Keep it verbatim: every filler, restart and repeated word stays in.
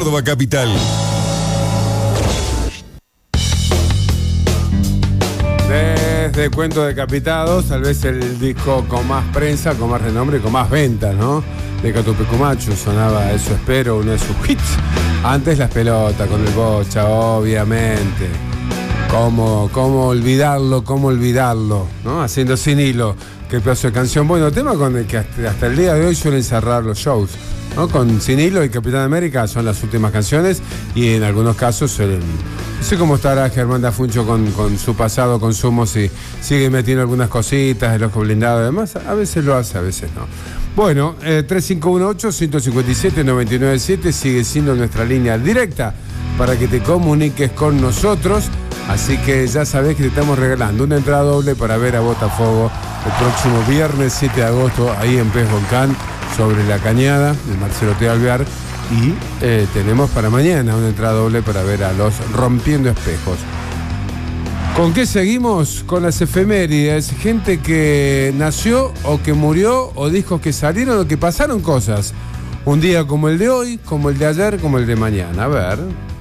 Córdoba Capital. Desde Cuentos Decapitados, tal vez el disco con más prensa, con más renombre y con más ventas, ¿no? De Catupecumacho, sonaba Eso Espero, uno de sus hits. Antes Las Pelotas, con el Bocha, obviamente. ¿Cómo, cómo olvidarlo, cómo olvidarlo, ¿no? Haciendo Sin Hilo, qué pedazo de canción. Bueno, tema con el que hasta, hasta el día de hoy suelen cerrar los shows, ¿no? Con Sin Hilo y Capitán América son las últimas canciones y en algunos casos suelen... No sé cómo estará Germán Dafuncho con, con su pasado consumo, si sigue metiendo algunas cositas, el ojo blindado y demás. A veces lo hace, a veces no. Bueno, eh, tres cinco uno ocho, uno cinco siete, nueve nueve siete sigue siendo nuestra línea directa para que te comuniques con nosotros. Así que ya sabés que te estamos regalando una entrada doble para ver a Botafogo el próximo viernes siete de agosto ahí en Pez Volcán, sobre la Cañada, de Marcelo T. Alvear. Y eh, tenemos para mañana una entrada doble para ver a los Rompiendo Espejos. ¿Con qué seguimos? Con las efemérides. Gente que nació o que murió, o discos que salieron o que pasaron cosas. Un día como el de hoy, como el de ayer, como el de mañana. A ver...